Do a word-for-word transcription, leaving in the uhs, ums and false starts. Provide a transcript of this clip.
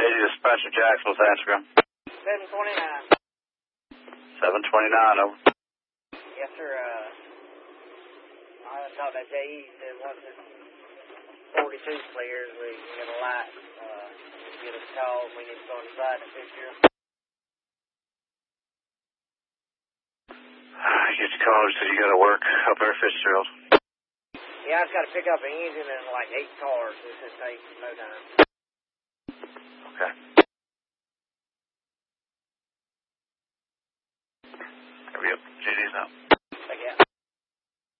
Katie, dispatcher Jackson, what's the answer? seven twenty-nine. seven twenty-nine, over. Yes, sir. Uh, I thought that J E said once it's forty-two clears, we can get a light. Uh, get us called. We need to go inside the picture. You get the call, so you got to work up there, Fitzgerald. Yeah, I just got to pick up an engine and like eight cars. This should take no time. Okay.